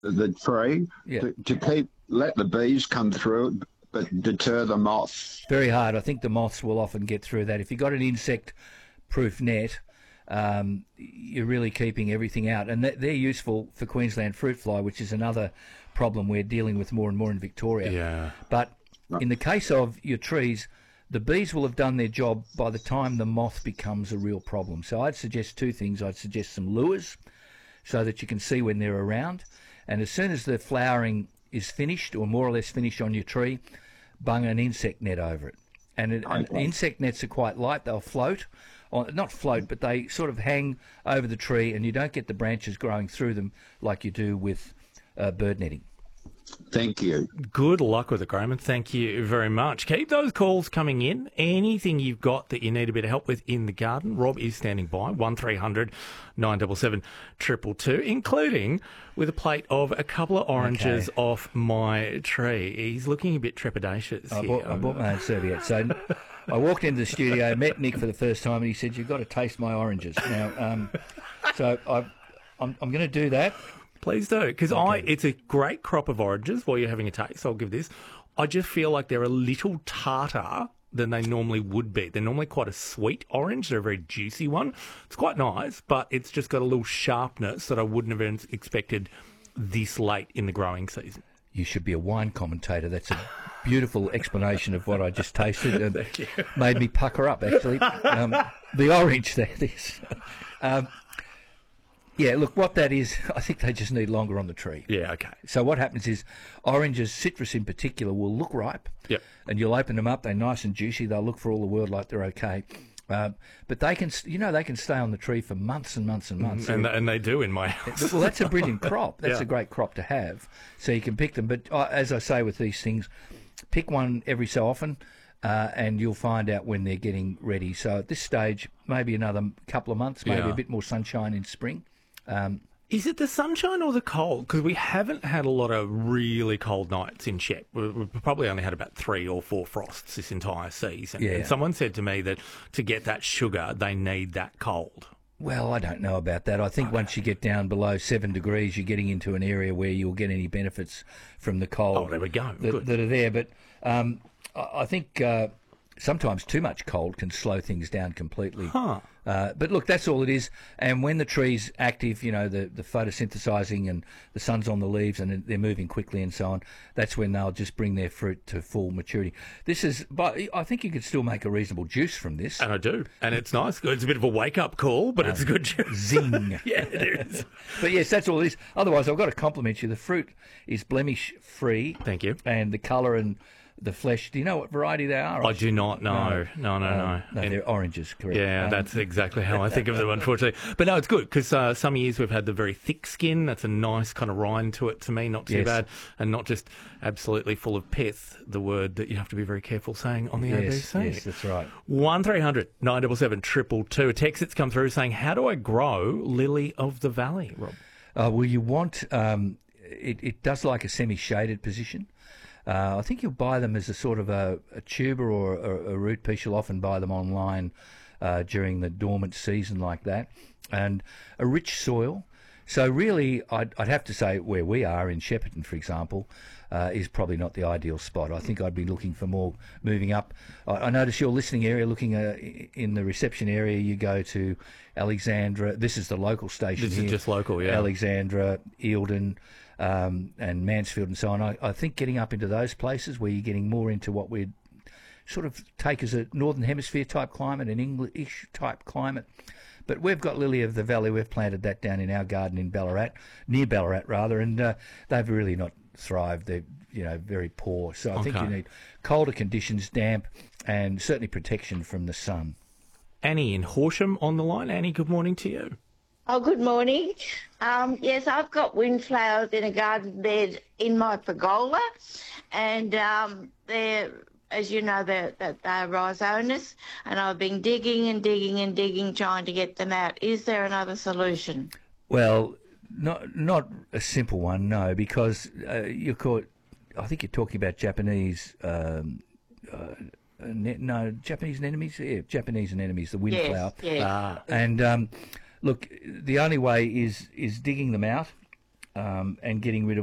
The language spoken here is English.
the tree Yeah, to let the bees come through it, but deter the moths. very hard. I think the moths will often get through that. If you've got an insect-proof net, you're really keeping everything out. And they're useful for Queensland fruit fly, which is another problem we're dealing with more and more in Victoria. Yeah. But in the case of your trees, the bees will have done their job by the time the moth becomes a real problem. So I'd suggest two things. I'd suggest some lures so that you can see when they're around. And as soon as the flowering is finished, or more or less finished on your tree, bung an insect net over it. And insect nets are quite light. They'll float. Not float, but they sort of hang over the tree, and you don't get the branches growing through them like you do with bird netting. Thank you. Good luck with it, Graham, and thank you very much. Keep those calls coming in. Anything you've got that you need a bit of help with in the garden, Rob is standing by, 1300 977 222, including with a plate of a couple of oranges off my tree. He's looking a bit trepidatious here. I bought my own serviette. So I walked into the studio, met Nick for the first time, and he said, "You've got to taste my oranges." Now, so I'm going to do that. Please do, because it's a great crop of oranges while you're having a taste. I'll give this. I just feel like they're a little tartar than they normally would be. They're normally quite a sweet orange. They're a very juicy one. It's quite nice, but it's just got a little sharpness that I wouldn't have expected this late in the growing season. You should be a wine commentator. That's a beautiful explanation of what I just tasted. Thank you. Made me pucker up, actually. The orange, that is. Yeah, look, what that is, I think they just need longer on the tree. Yeah, okay. So what happens is oranges, citrus in particular, will look ripe. Yep. And you'll open them up, they're nice and juicy, they'll look for all the world like they're okay. But they can, they can stay on the tree for months and months and months. And they do in my house. Well, that's a brilliant crop. That's a great crop to have. So you can pick them. But as I say with these things, pick one every so often. And you'll find out when they're getting ready. So at this stage, maybe another couple of months, maybe a bit more sunshine in spring. Is it the sunshine or the cold? Because we haven't had a lot of really cold nights in Shep. We've probably only had about 3 or 4 frosts this entire season. Yeah. And someone said to me that to get that sugar, they need that cold. Well, I don't know about that. I think once you get down below 7 degrees, you're getting into an area where you'll get any benefits from the cold. Oh, there we go. That are there. But I think sometimes too much cold can slow things down completely. Huh. But look, that's all it is. And when the tree's active, the photosynthesizing and the sun's on the leaves and they're moving quickly and so on, that's when they'll just bring their fruit to full maturity. But I think you could still make a reasonable juice from this. And I do. And it's nice. It's a bit of a wake-up call, but it's a good juice. Zing. Yeah, it is. But yes, that's all it is. Otherwise, I've got to compliment you. The fruit is blemish-free. Thank you. And the colour and the flesh, do you know what variety they are? I do not know. No. No, they're oranges, correct. Yeah, that's exactly how I think of them, unfortunately. But no, it's good because some years we've had the very thick skin. That's a nice kind of rind to it to me, not too bad, and not just absolutely full of pith, the word that you have to be very careful saying on the ABC. Yes, that's right. 1300 977 222. A text that's come through saying, how do I grow lily of the valley, Rob? Well, you want, it does like a semi-shaded position. I think you'll buy them as a sort of a tuber or a root piece. You'll often buy them online during the dormant season like that. And a rich soil. So really, I'd have to say where we are in Shepparton, for example, is probably not the ideal spot. I think I'd be looking for more moving up. I notice your listening area, looking in the reception area, you go to Alexandra. This is the local station This here. is just local, yeah. Alexandra, Eildon, and Mansfield and so on. I think getting up into those places where you're getting more into what we'd sort of take as a Northern Hemisphere type climate, an English type climate. But we've got Lily of the Valley. We've planted that down in our garden in Ballarat, near Ballarat rather, and they've really not thrived. They're very poor. So I think you need colder conditions, damp, and certainly protection from the sun. Annie in Horsham on the line. Annie, good morning to you. Oh, good morning. Yes, I've got windflowers in a garden bed in my pergola, and they're, as you know, they're rhizomas, and I've been digging and digging and digging trying to get them out. Is there another solution? Well, not a simple one, no, because I think you're talking about Japanese. Japanese anemones. Yeah, Japanese anemones, the windflower. Yes. And look, the only way is digging them out and getting rid of